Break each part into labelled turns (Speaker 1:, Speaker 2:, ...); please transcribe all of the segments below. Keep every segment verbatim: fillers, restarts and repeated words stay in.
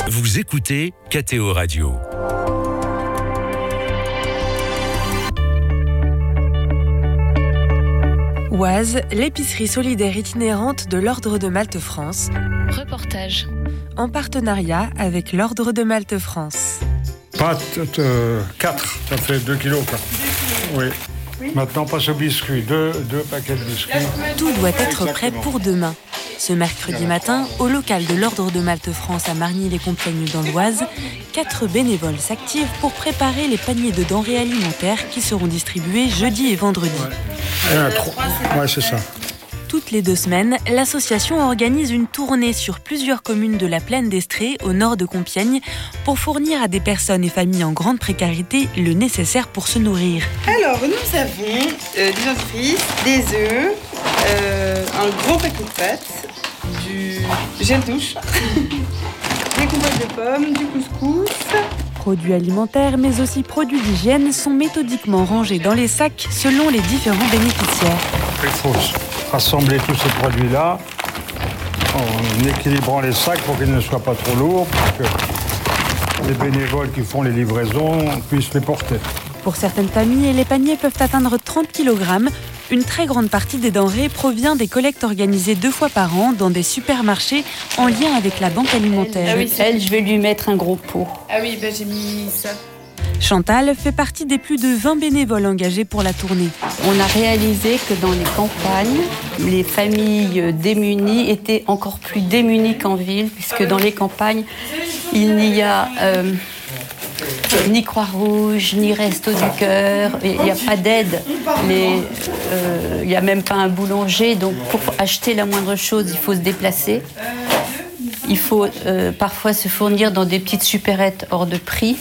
Speaker 1: Vous écoutez K T O Radio.
Speaker 2: Oise, l'épicerie solidaire itinérante de l'Ordre de Malte France.
Speaker 3: Reportage.
Speaker 2: En partenariat avec l'Ordre de Malte France.
Speaker 4: Pâtes, euh, quatre, ça fait deux kilos. Quoi. Oui. oui. Maintenant, passe au biscuit, deux, deux paquets de biscuits.
Speaker 2: Tout doit être prêt pour demain. Ce mercredi matin, au local de l'Ordre de Malte France à Margny-les-Compiègnes dans l'Oise, quatre bénévoles s'activent pour préparer les paniers de denrées alimentaires qui seront distribués jeudi et vendredi.
Speaker 4: Ouais, un, trois. Ouais, c'est ça.
Speaker 2: Toutes les deux semaines, l'association organise une tournée sur plusieurs communes de la plaine d'Estrée, au nord de Compiègne, pour fournir à des personnes et familles en grande précarité le nécessaire pour se nourrir.
Speaker 5: Alors, nous avons euh, des dentifrices, des œufs, euh, un gros paquet de pâtes, du gel douche, des compotes de pommes, du couscous.
Speaker 2: Produits alimentaires, mais aussi produits d'hygiène sont méthodiquement rangés dans les sacs selon les différents bénéficiaires.
Speaker 4: Il faut rassembler tous ces produits-là en équilibrant les sacs pour qu'ils ne soient pas trop lourds, pour que les bénévoles qui font les livraisons puissent les porter.
Speaker 2: Pour certaines familles, les paniers peuvent atteindre trente kilogrammes. Une très grande partie des denrées provient des collectes organisées deux fois par an dans des supermarchés en lien avec la banque alimentaire.
Speaker 6: Ah oui, elle, je vais lui mettre un gros pot.
Speaker 5: Ah oui, ben j'ai mis ça.
Speaker 2: Chantal fait partie des plus de vingt bénévoles engagés pour la tournée.
Speaker 6: On a réalisé que dans les campagnes, les familles démunies étaient encore plus démunies qu'en ville, puisque dans les campagnes, il n'y a euh, ni Croix-Rouge, ni Resto du Cœur, il n'y a pas d'aide. Les, euh, il n'y a même pas un boulanger, donc pour acheter la moindre chose, il faut se déplacer. Il faut euh, parfois se fournir dans des petites supérettes hors de prix.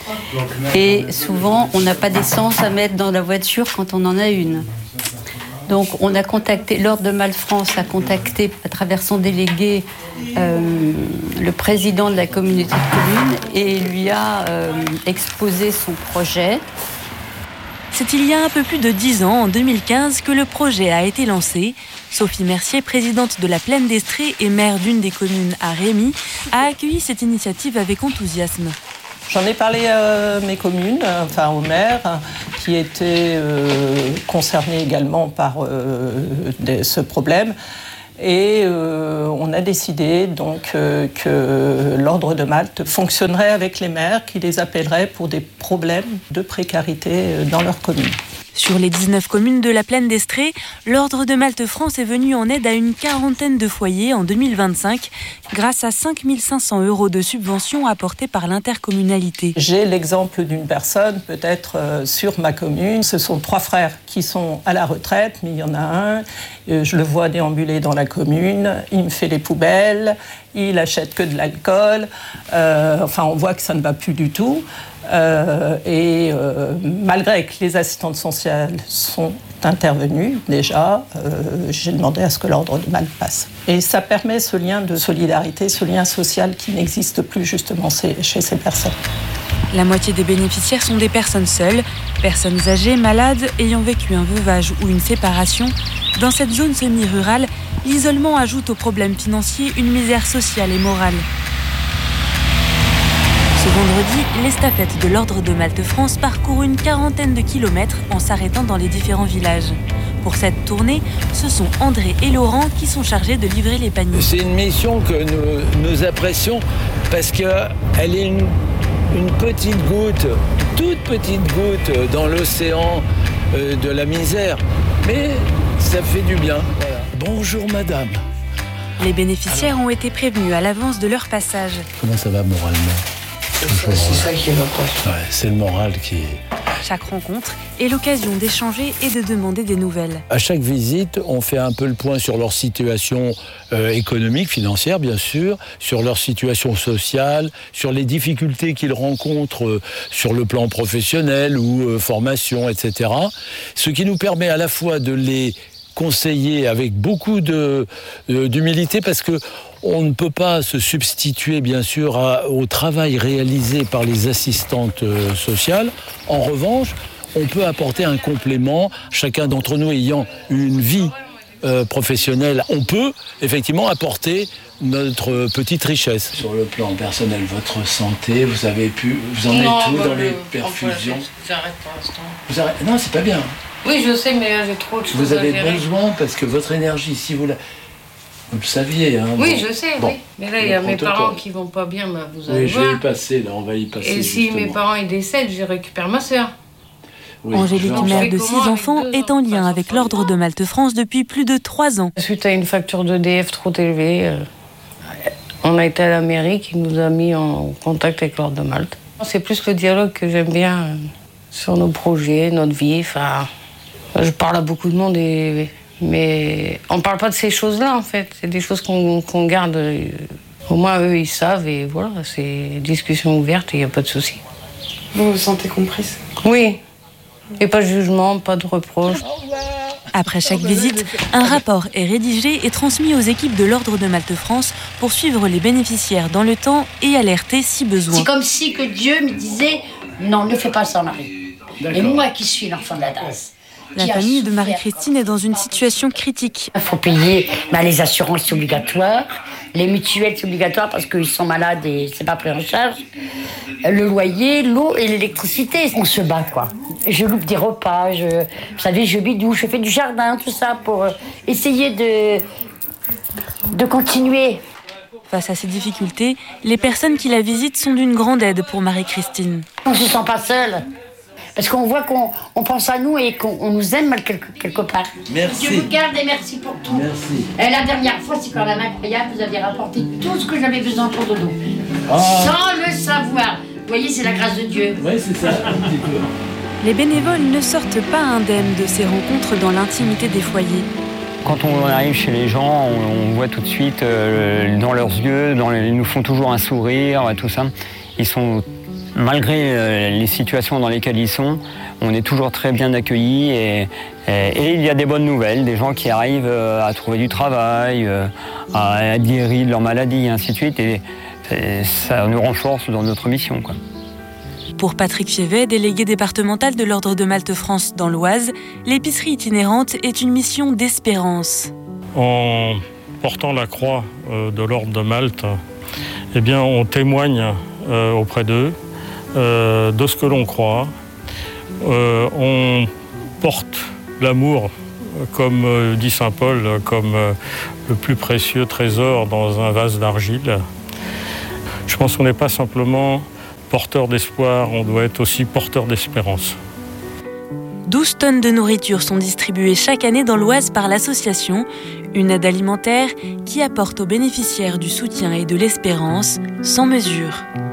Speaker 6: Et souvent, on n'a pas d'essence à mettre dans la voiture quand on en a une. Donc, on a contacté, l'Ordre de Malte France a contacté, à travers son délégué, euh, le président de la communauté de communes et lui a euh, exposé son projet.
Speaker 2: C'est il y a un peu plus de dix ans, en deux mille quinze, que le projet a été lancé. Sophie Mercier, présidente de la Plaine d'Estrée et maire d'une des communes à Rémy, a accueilli cette initiative avec enthousiasme.
Speaker 7: J'en ai parlé à mes communes, enfin aux maires, qui étaient euh, concernés également par euh, de, ce problème. Et euh, on a décidé donc euh, que l'Ordre de Malte fonctionnerait avec les maires, qui les appelleraient pour des problèmes de précarité dans leur commune.
Speaker 2: Sur les dix-neuf communes de la Plaine d'Estrée, l'Ordre de Malte France est venu en aide à une quarantaine de foyers en deux mille vingt-cinq grâce à cinq mille cinq cents euros de subventions apportées par l'intercommunalité.
Speaker 7: J'ai l'exemple d'une personne, peut-être euh, sur ma commune. Ce sont trois frères qui sont à la retraite, mais il y en a un. Euh, je le vois déambuler dans la commune. Il me fait les poubelles. Il achète que de l'alcool. Euh, enfin, on voit que ça ne va plus du tout. Euh, et euh, malgré que les assistantes sociales sont intervenues déjà, euh, j'ai demandé à ce que l'Ordre de Malte passe. Et ça permet ce lien de solidarité, ce lien social qui n'existe plus justement chez ces personnes.
Speaker 2: La moitié des bénéficiaires sont des personnes seules, personnes âgées, malades, ayant vécu un veuvage ou une séparation. Dans cette zone semi-rurale, l'isolement ajoute aux problèmes financiers une misère sociale et morale. Ce vendredi, l'estafette de l'Ordre de Malte France parcourt une quarantaine de kilomètres en s'arrêtant dans les différents villages. Pour cette tournée, ce sont André et Laurent qui sont chargés de livrer les paniers.
Speaker 8: C'est une mission que nous, nous apprécions parce qu'elle est une, une petite goutte, toute petite goutte dans l'océan euh, de la misère. Mais ça fait du bien. Voilà. Bonjour madame.
Speaker 2: Les bénéficiaires ont été prévenus à l'avance de leur passage.
Speaker 8: Comment ça va moralement ?
Speaker 9: C'est ça qui est l'important.
Speaker 8: Ouais, c'est le moral qui est...
Speaker 2: Chaque rencontre est l'occasion d'échanger et de demander des nouvelles.
Speaker 8: À chaque visite, on fait un peu le point sur leur situation euh, économique, financière bien sûr, sur leur situation sociale, sur les difficultés qu'ils rencontrent euh, sur le plan professionnel ou euh, formation, et cetera. Ce qui nous permet à la fois de les conseiller avec beaucoup de, euh, d'humilité parce que on ne peut pas se substituer, bien sûr, à, au travail réalisé par les assistantes euh, sociales. En revanche, on peut apporter un complément, chacun d'entre nous ayant une vie euh, professionnels, on peut effectivement apporter notre petite richesse. Sur le plan personnel, votre santé, vous avez pu, vous en êtes où dans les perfusions?
Speaker 9: J'arrête pour l'instant.
Speaker 8: Vous arrêtez? Non, c'est pas bien.
Speaker 9: Oui, je sais, mais j'ai trop de choses
Speaker 8: Vous avez
Speaker 9: à gérer.
Speaker 8: besoin, parce que votre énergie, si vous la... Vous le saviez, hein.
Speaker 9: Oui,
Speaker 8: bon.
Speaker 9: je sais,
Speaker 8: Bon.
Speaker 9: oui. Mais là, il y a mes parents qui vont pas bien, bah, vous allez
Speaker 8: Oui, je vais
Speaker 9: voir.
Speaker 8: y passer, là, on va y passer.
Speaker 9: Et si
Speaker 8: justement.
Speaker 9: mes parents ils décèdent, je récupère ma sœur.
Speaker 8: Oui,
Speaker 2: Angélique,
Speaker 8: je-
Speaker 2: mère de
Speaker 9: comment
Speaker 2: six
Speaker 9: avec
Speaker 2: enfants,
Speaker 9: deux
Speaker 2: est en
Speaker 9: enfants,
Speaker 2: lien
Speaker 9: ça
Speaker 2: avec
Speaker 9: fait
Speaker 2: l'Ordre de Malte France depuis plus de trois ans.
Speaker 9: Suite à une facture d'E D F trop élevée, euh, on a été à la mairie qui nous a mis en contact avec l'Ordre de Malte. C'est plus le dialogue que j'aime bien euh, sur nos projets, notre vie. Enfin, je parle à beaucoup de monde, et, mais on parle pas de ces choses-là en fait. C'est des choses qu'on qu'on garde. euh, Au moins eux ils savent et voilà, c'est discussion ouverte et il n'y a pas de souci.
Speaker 5: Vous vous sentez comprise?
Speaker 9: Oui, et pas de jugement, pas de reproche.
Speaker 2: Après chaque visite, un rapport est rédigé et transmis aux équipes de l'Ordre de Malte France pour suivre les bénéficiaires dans le temps et alerter si besoin.
Speaker 3: C'est comme si que Dieu me disait non, ne fais pas ça, Marie. Et moi qui suis l'enfant de la tasse.
Speaker 2: La famille de Marie-Christine est dans une situation critique.
Speaker 3: Il faut payer bah, les assurances obligatoires, les mutuelles c'est obligatoire parce qu'ils sont malades et c'est pas pris en charge. Le loyer, l'eau et l'électricité. On se bat quoi. Je loupe des repas, je, vous savez, je bidouche, je fais du jardin, tout ça pour euh, essayer de, de continuer.
Speaker 2: Face à ces difficultés, les personnes qui la visitent sont d'une grande aide pour Marie-Christine.
Speaker 3: On ne se sent pas seul. Parce qu'on voit qu'on on pense à nous et qu'on on nous aime mal quelque, quelque part.
Speaker 8: Merci.
Speaker 3: Dieu vous garde et merci pour tout.
Speaker 8: Merci.
Speaker 3: Et la dernière fois, c'est quand même incroyable, vous avez rapporté tout ce que j'avais besoin pour dodo.
Speaker 8: Ah.
Speaker 3: Sans le savoir. Vous voyez, c'est la grâce de Dieu.
Speaker 8: Oui, c'est ça, un petit peu.
Speaker 2: Les bénévoles ne sortent pas indemnes de ces rencontres dans l'intimité des foyers.
Speaker 10: Quand on arrive chez les gens, on, on voit tout de suite euh, dans leurs yeux, dans les, ils nous font toujours un sourire, tout ça. Ils sont, malgré euh, les situations dans lesquelles ils sont, on est toujours très bien accueillis et, et, et il y a des bonnes nouvelles, des gens qui arrivent euh, à trouver du travail, euh, à, à guérir de leur maladie, et ainsi de suite. Et, et ça nous renforce dans notre mission, quoi.
Speaker 2: Pour Patrick Fievet, délégué départemental de l'Ordre de Malte France dans l'Oise, l'épicerie itinérante est une mission d'espérance.
Speaker 11: En portant la croix euh, de l'Ordre de Malte, eh bien, on témoigne euh, auprès d'eux euh, de ce que l'on croit. Euh, on porte l'amour, comme euh, dit saint Paul, comme euh, le plus précieux trésor dans un vase d'argile. Je pense qu'on n'est pas simplement porteur d'espoir, on doit être aussi porteur d'espérance.
Speaker 2: douze tonnes de nourriture sont distribuées chaque année dans l'Oise par l'association, une aide alimentaire qui apporte aux bénéficiaires du soutien et de l'espérance sans mesure.